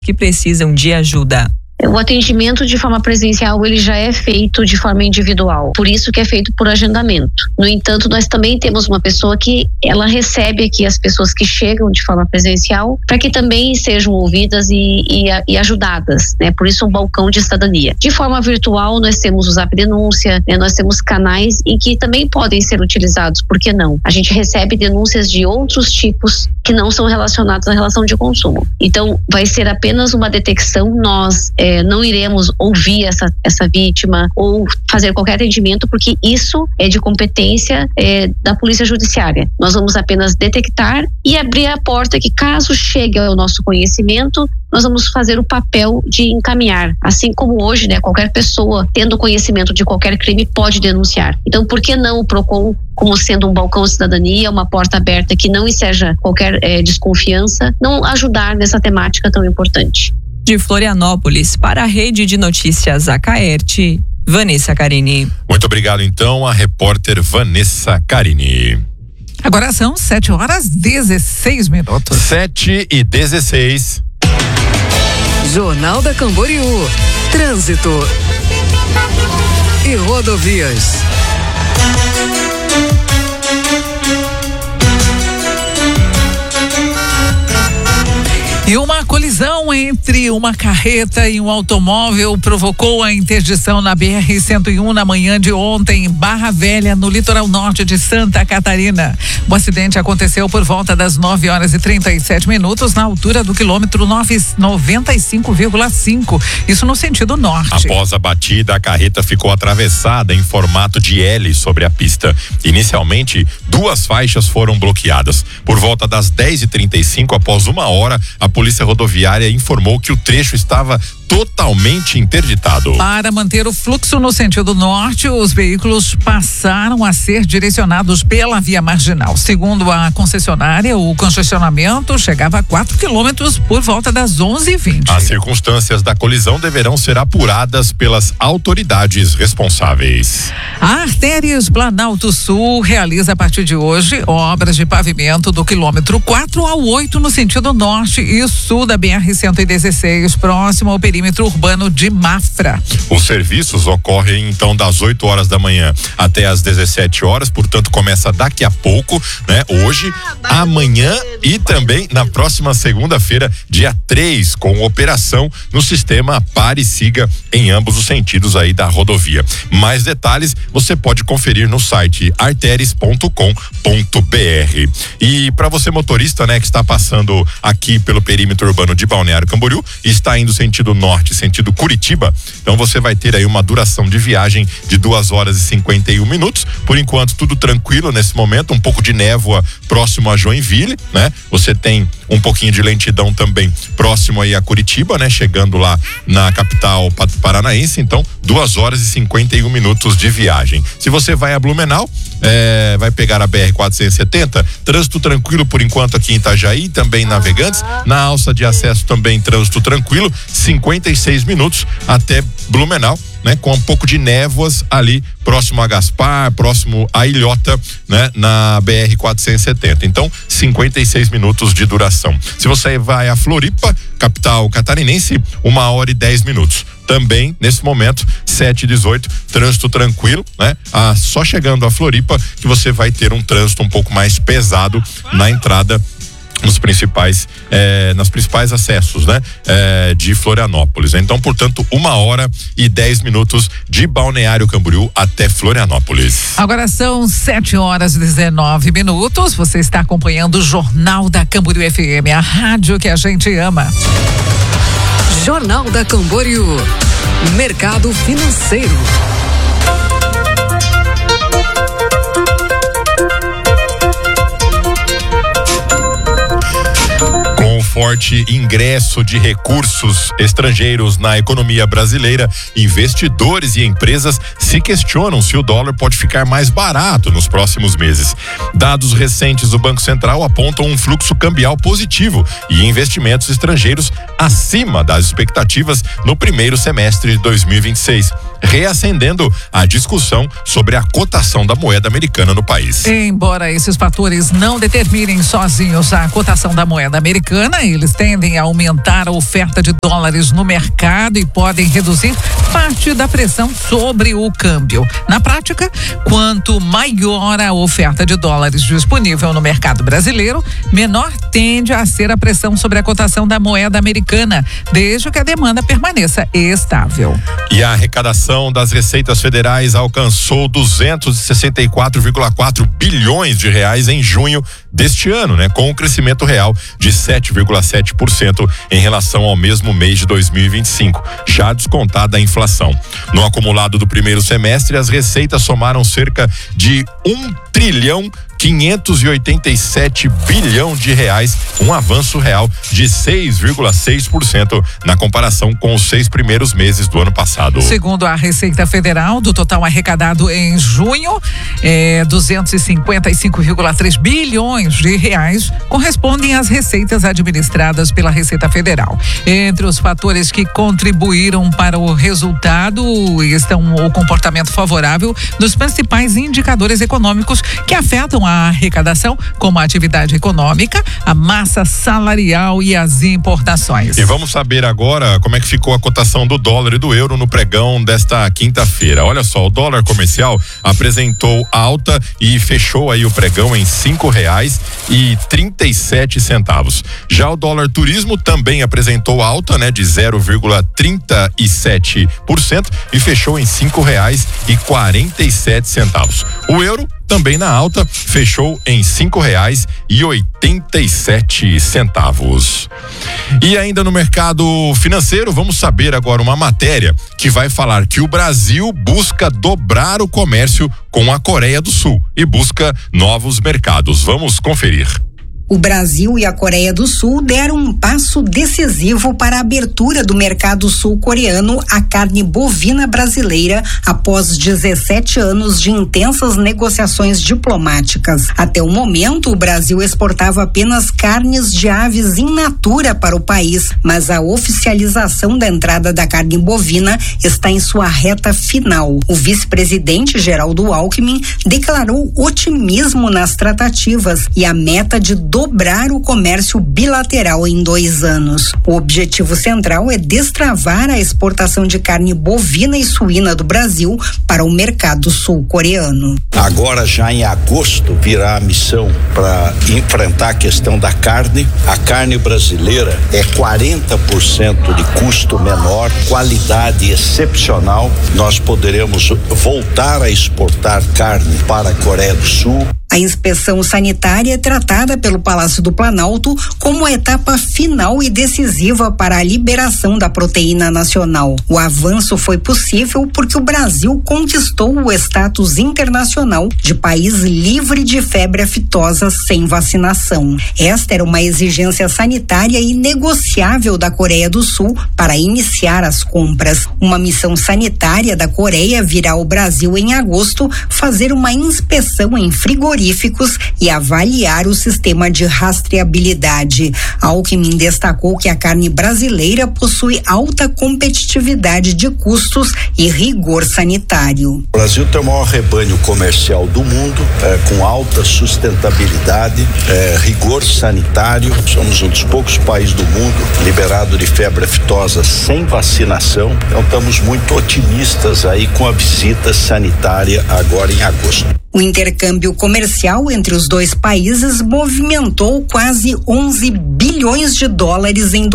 que precisam de ajuda. O atendimento de forma presencial, ele já é feito de forma individual, por isso que é feito por agendamento. No entanto, nós também temos uma pessoa que ela recebe aqui as pessoas que chegam de forma presencial, para que também sejam ouvidas e ajudadas, né? Por isso um balcão de cidadania. De forma virtual, nós temos o Zap Denúncia, né? Nós temos canais em que também podem ser utilizados, por que não? A gente recebe denúncias de outros tipos que não são relacionados à relação de consumo. Então, vai ser apenas uma detecção, nós não iremos ouvir essa vítima ou fazer qualquer atendimento, porque isso é de competência da Polícia Judiciária. Nós vamos apenas detectar e abrir a porta que, caso chegue ao nosso conhecimento, nós vamos fazer o papel de encaminhar. Assim como hoje, né, qualquer pessoa tendo conhecimento de qualquer crime pode denunciar. Então, por que não o PROCON, como sendo um balcão de cidadania, uma porta aberta que não enseja qualquer desconfiança, não ajudar nessa temática tão importante? De Florianópolis, para a Rede de Notícias Acaerte, Vanessa Carini. Muito obrigado, então, a repórter Vanessa Carini. Agora são 7h16. 7h16. Jornal da Camboriú. Trânsito e rodovias. E uma colisão entre uma carreta e um automóvel provocou a interdição na BR-101 na manhã de ontem, em Barra Velha, no litoral norte de Santa Catarina. O acidente aconteceu por volta das 9h37, na altura do quilômetro 95,5. Isso no sentido norte. Após a batida, a carreta ficou atravessada em formato de L sobre a pista. Inicialmente, 2 faixas foram bloqueadas. Por volta das 10h35, após 1 hora, a Polícia Rodoviária informou que o trecho estava totalmente interditado. Para manter o fluxo no sentido norte, os veículos passaram a ser direcionados pela via marginal. Segundo a concessionária, o congestionamento chegava a 4 quilômetros por volta das 11h20. As circunstâncias da colisão deverão ser apuradas pelas autoridades responsáveis. A Artérias Planalto Sul realiza a partir de hoje obras de pavimento do quilômetro 4 ao 8 no sentido norte e sul da BR-116, próximo ao perímetro urbano de Mafra. Os serviços ocorrem então das 8 horas da manhã até as 17 horas, portanto começa daqui a pouco, né? Hoje, amanhã e também na próxima segunda-feira, dia 3, com operação no sistema Pare e Siga em ambos os sentidos aí da rodovia. Mais detalhes você pode conferir no site arteres.com.br. E para você motorista, né, que está passando aqui pelo perímetro urbano de Balneário Camboriú e está indo sentido norte, sentido Curitiba, então você vai ter aí uma duração de viagem de 2h51. Por enquanto tudo tranquilo nesse momento, um pouco de névoa próximo a Joinville, né? Você tem um pouquinho de lentidão também próximo aí a Curitiba, né? Chegando lá na capital paranaense, então 2h51 de viagem. Se você vai a Blumenau, vai pegar a BR-470, trânsito tranquilo por enquanto aqui em Itajaí, também Navegantes, na alça de acesso também trânsito tranquilo, 56 minutos até Blumenau, né? Com um pouco de névoas ali próximo a Gaspar, próximo a Ilhota, né? Na BR-470. Então, 56 minutos de duração. Se você vai a Floripa, capital catarinense, 1h10. Também, nesse momento, 7h18, trânsito tranquilo, né? Só chegando a Floripa que você vai ter um trânsito um pouco mais pesado na entrada nos principais acessos, né? De Florianópolis. Então, portanto, 1h10 de Balneário Camboriú até Florianópolis. Agora são 7h19. Você está acompanhando o Jornal da Camboriú FM, a rádio que a gente ama. Jornal da Camboriú. Mercado financeiro. Forte ingresso de recursos estrangeiros na economia brasileira, investidores e empresas se questionam se o dólar pode ficar mais barato nos próximos meses. Dados recentes do Banco Central apontam um fluxo cambial positivo e investimentos estrangeiros acima das expectativas no primeiro semestre de 2026. reacendendo a discussão sobre a cotação da moeda americana no país. Embora esses fatores não determinem sozinhos a cotação da moeda americana, eles tendem a aumentar a oferta de dólares no mercado e podem reduzir parte da pressão sobre o câmbio. Na prática, quanto maior a oferta de dólares disponível no mercado brasileiro, menor tende a ser a pressão sobre a cotação da moeda americana, desde que a demanda permaneça estável. E a arrecadação das receitas federais alcançou 264,4 bilhões de reais em junho deste ano, com um crescimento real de 7,7% em relação ao mesmo mês de 2025, já descontada a inflação. No acumulado do primeiro semestre, as receitas somaram cerca de 1,587 bilhão de reais, um avanço real de 6,6% na comparação com os 6 primeiros meses do ano passado. Segundo a Receita Federal, do total arrecadado em junho, 255,3 bilhões de reais correspondem às receitas administradas pela Receita Federal. Entre os fatores que contribuíram para o resultado estão o comportamento favorável dos principais indicadores econômicos que afetam a arrecadação, como a atividade econômica, a massa salarial e as importações. E vamos saber agora como é que ficou a cotação do dólar e do euro no pregão desta quinta-feira. Olha só, o dólar comercial apresentou alta e fechou aí o pregão em R$5,37. Já o dólar turismo também apresentou alta, de 0,37% e fechou em R$5,47. O euro também na alta, fechou em R$5,87. E ainda no mercado financeiro, vamos saber agora uma matéria que vai falar que o Brasil busca dobrar o comércio com a Coreia do Sul e busca novos mercados. Vamos conferir. O Brasil e a Coreia do Sul deram um passo decisivo para a abertura do mercado sul-coreano à carne bovina brasileira após 17 anos de intensas negociações diplomáticas. Até o momento, o Brasil exportava apenas carnes de aves in natura para o país, mas a oficialização da entrada da carne bovina está em sua reta final. O vice-presidente Geraldo Alckmin declarou otimismo nas tratativas e a meta de dobrar o comércio bilateral em 2 anos. O objetivo central é destravar a exportação de carne bovina e suína do Brasil para o mercado sul-coreano. Agora, já em agosto, virá a missão para enfrentar a questão da carne. A carne brasileira é 40% de custo menor, qualidade excepcional. Nós poderemos voltar a exportar carne para a Coreia do Sul. A inspeção sanitária é tratada pelo Palácio do Planalto como a etapa final e decisiva para a liberação da proteína nacional. O avanço foi possível porque o Brasil conquistou o status internacional de país livre de febre aftosa sem vacinação. Esta era uma exigência sanitária inegociável da Coreia do Sul para iniciar as compras. Uma missão sanitária da Coreia virá ao Brasil em agosto fazer uma inspeção em frigoríficos e avaliar o sistema de rastreabilidade. Alckmin destacou que a carne brasileira possui alta competitividade de custos e rigor sanitário. O Brasil tem o maior rebanho comercial do mundo, com alta sustentabilidade, rigor sanitário. Somos um dos poucos países do mundo liberado de febre aftosa sem vacinação. Então estamos muito otimistas aí com a visita sanitária agora em agosto. O intercâmbio comercial entre os dois países movimentou quase 11 bilhões de dólares em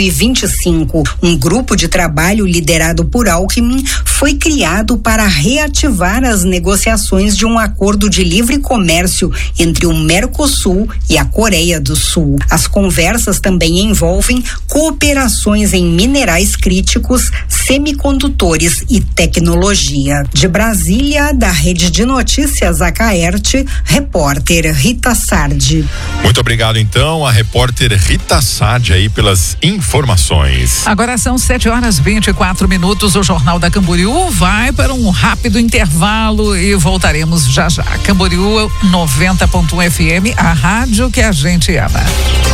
2025. Um grupo de trabalho liderado por Alckmin foi criado para reativar as negociações de um acordo de livre comércio entre o Mercosul e a Coreia do Sul. As conversas também envolvem cooperações em minerais críticos, semicondutores e tecnologia. De Brasília, da Rede de Notícias Acaerte, repórter Rita Sardi. Muito obrigado, então, a repórter Rita Sardi aí pelas informações. Agora são 7h24. O Jornal da Camboriú vai para um rápido intervalo e voltaremos já já. Camboriú 90.1 FM, a rádio que a gente ama.